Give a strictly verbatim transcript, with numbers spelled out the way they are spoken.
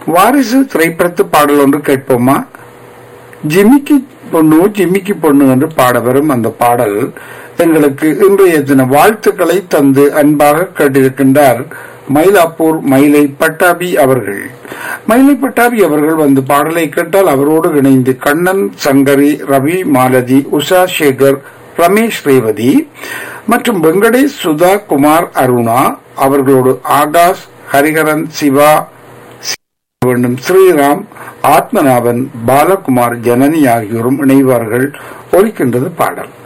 வாரிசு திரைப்படத்து பாடல் ஒன்று கேட்போமா? ஜிமிக்கி பொண்ணு ஜிமிக்கி பொண்ணு என்று பாடவரும் அந்த பாடல் எங்களுக்கு இன்றைய தின வாழ்த்துக்களை தந்து அன்பாக கேட்டிருக்கின்றார் மயிலாப்பூர் மயிலை பட்டாபி அவர்கள். மயிலை பட்டாபி அவர்கள் வந்து பாடலை கேட்டால் அவரோடு இணைந்து கண்ணன், சங்கரி, ரவி, மாலதி, உஷா சேகர், ரமேஷ், ரேவதி மற்றும் வெங்கடேஷ், சுதா, குமார், அருணா அவர்களோடு ஆகாஷ், ஹரிஹரன், சிவா, வேண்டும் ஸ்ரீராம், ஆத்மநாபன், பாலகுமார், ஜனனி ஆகியோரும் இணைவார்கள். ஒலிக்கின்றது பாடல்.